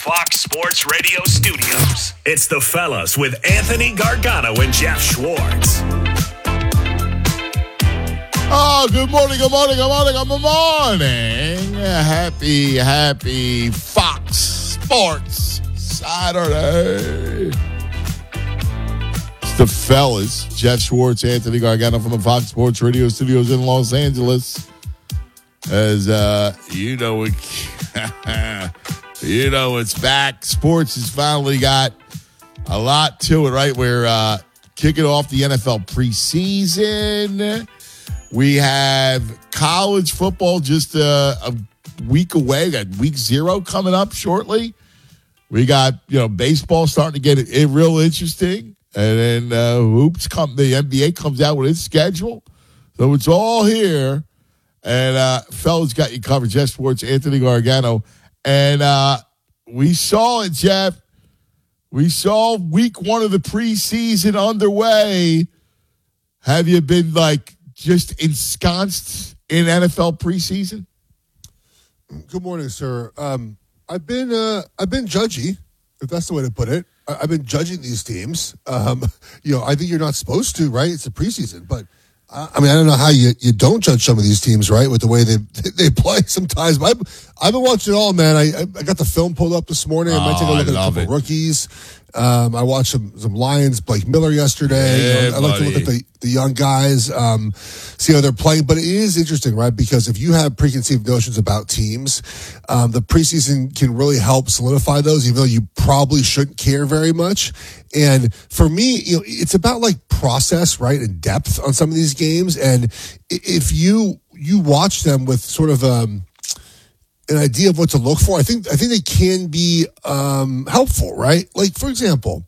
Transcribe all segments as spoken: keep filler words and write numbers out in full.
Fox Sports Radio Studios. It's the fellas with Anthony Gargano and Jeff Schwartz. Oh, good morning, good morning, good morning, good morning. Happy, happy Fox Sports Saturday. It's the fellas, Jeff Schwartz, Anthony Gargano from the Fox Sports Radio Studios in Los Angeles. As uh, you know, it, you know, it's back. Sports has finally got a lot to it, right? We're uh, kicking off the N F L preseason. We have college football just uh, a week away. We got week zero coming up shortly. We got, you know, baseball starting to get it, it real interesting. And then uh, hoops come. The N B A comes out with its schedule. So it's all here. And uh, fellas got you covered. Jeff Schwartz, Anthony Gargano. And uh, we saw it, Jeff. We saw week one of the preseason underway. Have you been, like, just ensconced in N F L preseason? Good morning, sir. Um, I've been uh, I've been judgy, if that's the way to put it. I- I've been judging these teams. Um, you know, I think you're not supposed to, right? It's a preseason, but uh, I mean, I don't know how you, you don't judge some of these teams, right, with the way they they play sometimes. But I've, I've been watching it all, man. I I got the film pulled up this morning. I might take a Oh, look I at a love couple it. rookies. Um, I watched some some Lions, Blake Miller yesterday. Yeah, You know, I like to look buddy. at the the young guys, um, see how they're playing. But it is interesting, right? Because if you have preconceived notions about teams, um, the preseason can really help solidify those, even though you probably shouldn't care very much. And for me, you know, it's about like process, right, and depth on some of these games. And i- if you you watch them with sort of um, an idea of what to look for, I think I think they can be um, helpful, right? Like, for example,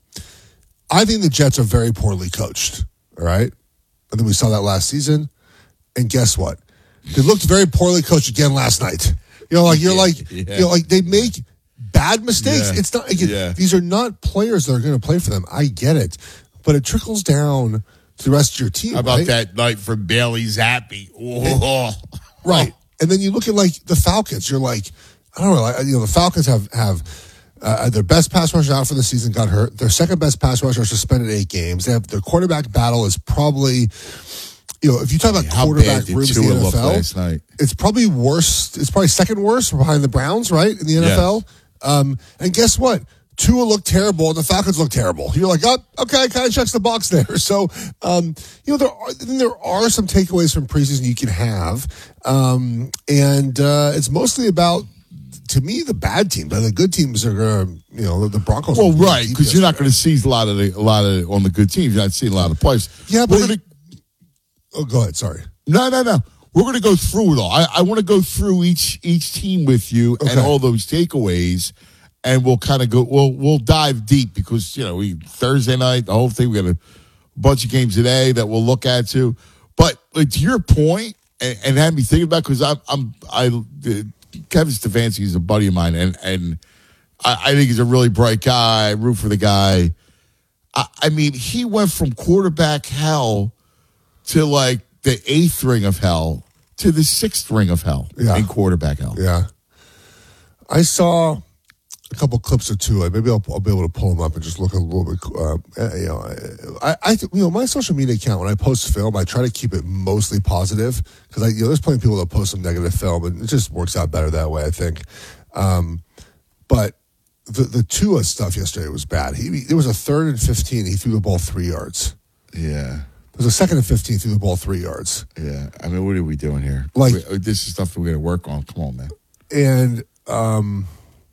I think the Jets are very poorly coached, all right? I think we saw that last season. And guess what? They looked very poorly coached again last night. You know, like you're like, Yeah. you know, like they make bad mistakes. Yeah. It's not, again, Yeah. these are not players that are going to play for them. I get it. But it trickles down to the rest of your team. How about right? that night for Bailey Zappi? Oh. Right. And then you look at like the Falcons. You're like, I don't know. Like, you know, the Falcons have have uh, their best pass rusher out for the season got hurt. Their second best pass rusher suspended eight games. They have their quarterback battle is probably, you know, if you talk about How quarterback bad did rooms in Tua the N look F L, last night? it's probably worse. It's probably second worst behind the Browns, right, in the N F L. Um, and guess what? Tua looked terrible, and the Falcons looked terrible. You're like, oh, okay, kind of checks the box there. So, um, you know, there are there are some takeaways from preseason you can have, um, and uh, it's mostly about, to me, the bad teams. The good teams are going to, you know, the Broncos. Well, were right, deep because you're not yesterday. going to see a lot of the a lot of on the good teams. You're not seeing a lot of players. Yeah, we're but going to Oh, go ahead. Sorry. no, no, no. We're going to go through it all. I, I want to go through each each team with you and Okay. all those takeaways, and we'll kind of go. We'll we'll dive deep because you know we Thursday night the whole thing. We got a bunch of games today that we'll look at too. But like, to your point, and, and had me thinking about because I'm I'm I uh, Kevin Stefanski is a buddy of mine, and and I, I think he's a really bright guy. I root for the guy. I, I mean, he went from quarterback hell to like the eighth ring of hell to the sixth ring of hell Yeah. in quarterback hell. Yeah. I saw a couple clips or two. Maybe I'll, I'll be able to pull them up and just look a little bit. Uh, you know, I, I, you know, my social media account, when I post film, I try to keep it mostly positive because I, you know, there's plenty of people that post some negative film, and it just works out better that way, I think. Um, but the the Tua stuff yesterday was bad. He it was a third and fifteen. He threw the ball three yards. Yeah. It was a second and fifteen. Threw the ball three yards. Yeah. I mean, what are we doing here? Like- We- this is stuff we're going to work on. Come on, man. And um,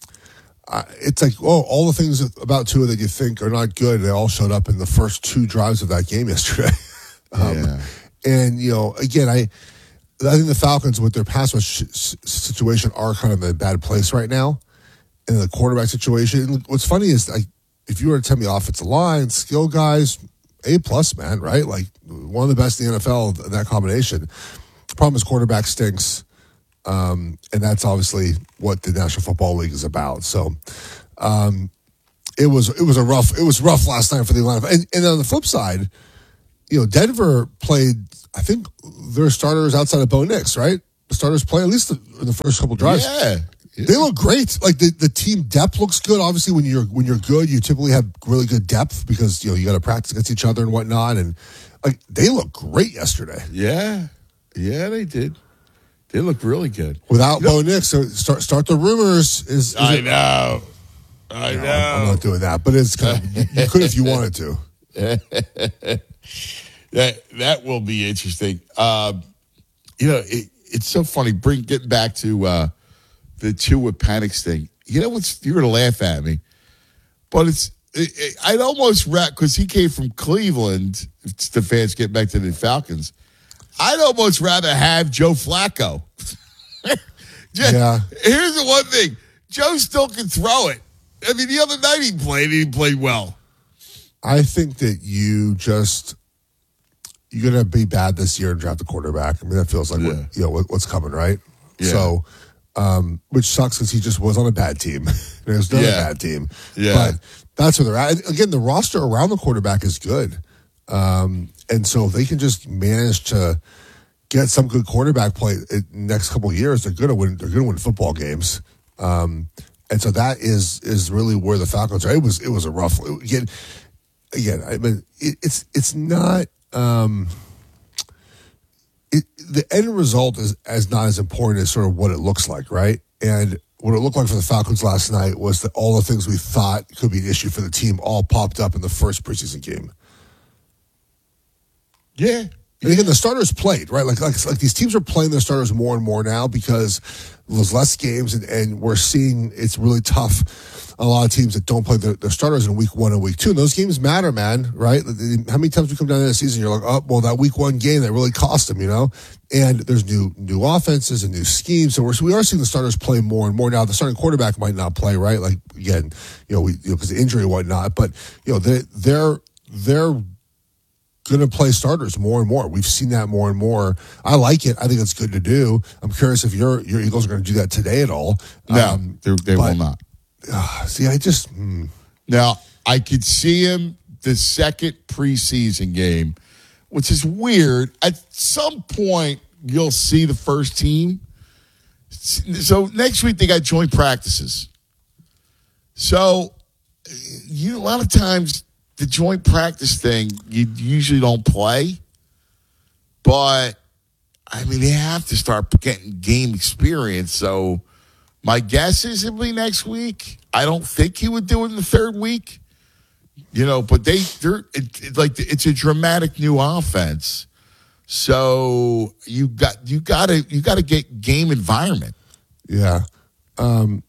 I, it's like, oh, all the things about Tua that you think are not good, they all showed up in the first two drives of that game yesterday. um, Yeah. And, you know, again, I I think the Falcons with their pass rush s- situation are kind of in a bad place right now in the quarterback situation. And what's funny is, like, if you were to tell me offensive line, skill guys, A plus, man, right? Like one of the best in the N F L in that combination. The problem is quarterback stinks. Um, and that's obviously what the National Football League is about. So, um, it was it was a rough it was rough last night for the Atlanta. And, and on the flip side, you know, Denver played. I think their starters outside of Bo Nix, right? The starters play at least in the first couple drives. Yeah. yeah. They look great. Like the, the team depth looks good. Obviously, when you're when you're good, you typically have really good depth because you know you got to practice against each other and whatnot. And like they look great yesterday. Yeah, yeah, they did. They look really good Without you know, Bo Nix, so start start the rumors. Is, is I it, know, I no, know. I'm not doing that, but it's kind of you, you could if you wanted to. that that will be interesting. Um, you know, it, it's so funny. Bring getting back to uh, the Tua Penix thing. You know what's? You're gonna laugh at me, but it's. It, it, I'd almost wrap because he came from Cleveland. Stefan's getting back to the Falcons. I'd almost rather have Joe Flacco. Just, Yeah. Here's the one thing: Joe still can throw it. I mean, the other night he played. He played well. I think that you just you're gonna be bad this year and draft a quarterback. I mean, that feels like Yeah. what, you know what, what's coming, right? Yeah. So, um, which sucks because he just was on a bad team. It was not Yeah. a bad team, Yeah. but that's where they're at. And again, the roster around the quarterback is good, um, and so if they can just manage to get some good quarterback play in the next couple of years, they're gonna win. They're gonna win football games. Um, and so that is is really where the Falcons are. It was it was a rough again. Again, I mean, it, it's it's not um, it, the end result is as not as important as sort of what it looks like, right? And what it looked like for the Falcons last night was that all the things we thought could be an issue for the team all popped up in the first preseason game. Yeah. And again, the starters played, right? Like, like, like these teams are playing their starters more and more now because there's less games, and, and we're seeing it's really tough. A lot of teams that don't play their, their starters in week one and week two. And those games matter, man, right? How many times we come down to the season, you're like, oh, well, that week one game, that really cost them, you know? And there's new new offenses and new schemes. So we're, so we are seeing the starters play more and more now. The starting quarterback might not play, right? Like, again, you know, we, you know, because of injury and whatnot. But, you know, they, they're, they're, going to play starters more and more. We've seen that more and more. I like it. I think it's good to do. I'm curious if your your Eagles are going to do that today at all. No, Um, they, they but- will not. uh, see, I just mm, Now, I could see him the second preseason game, which is weird. At some point, you'll see the first team. So next week, they got joint practices. So you a lot of times, the joint practice thing, you usually don't play. But, I mean, they have to start getting game experience. So my guess is it'll be next week. I don't think he would do it in the third week. You know, but they, they're it, it, like it's a dramatic new offense. So you got you got to you got to get game environment. yeah. Um,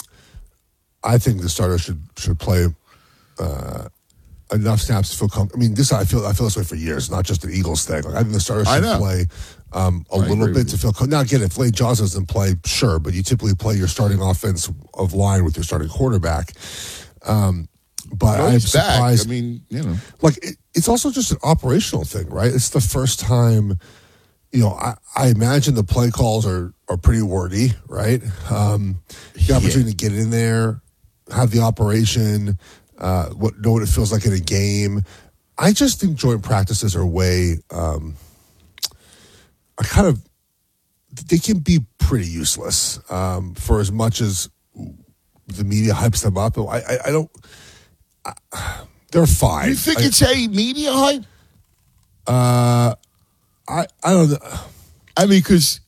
I think the starters should should play uh, enough snaps to feel comfortable. I mean, this I feel I feel this way for years, not just an Eagles thing. Like I think the starters I should know. play um, a I little agree bit with to feel. Com- now, again, if Lane Johnson doesn't play, sure, but you typically play your starting offense of line with your starting quarterback. Um, but Oh, I'm he's back. surprised. I mean, you know, like it, it's also just an operational thing, right? It's the first time, you know, I, I imagine the play calls are, are pretty wordy, right? Um, the opportunity to get in there, have the operation, uh, what know what it feels like in a game. I just think joint practices are way, um, I kind of, they can be pretty useless um, for as much as the media hypes them up. I, I, I don't, I, they're fine. you think I, it's a media hype? Uh, I I don't know. I mean, because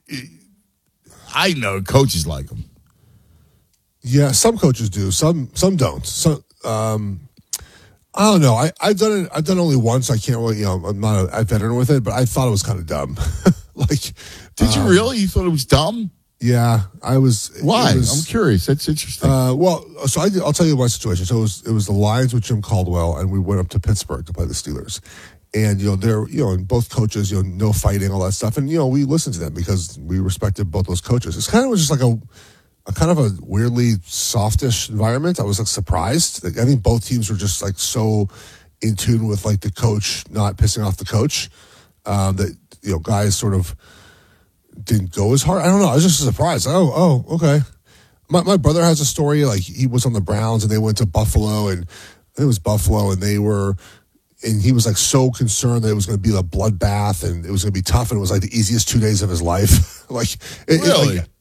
I know coaches like them. Yeah, some coaches do. Some some don't. So um, I don't know. I I've done it. I've done it only once. I can't really. You know, I'm not a, a veteran with it, but I thought it was kind of dumb. like, Did you um, really? You thought it was dumb? Yeah, I was. Why? it was- I'm curious. That's interesting. Uh, well, so I, I'll tell you my situation. So it was it was the Lions with Jim Caldwell, and we went up to Pittsburgh to play the Steelers. And you know, they're you know, and both coaches, you know, no fighting, all that stuff. And you know, we listened to them because we respected both those coaches. It's kind of just like a, a kind of a weirdly softish environment. I was like surprised. Like, I think both teams were just like so in tune with like the coach not pissing off the coach um, that you know guys sort of didn't go as hard. I don't know. I was just surprised. Oh, oh, okay. My my brother has a story. Like he was on the Browns and they went to Buffalo, and I think it was Buffalo, and they were, and he was like so concerned that it was going to be a bloodbath and it was going to be tough, and it was like the easiest two days of his life. like, it, Really? It, like,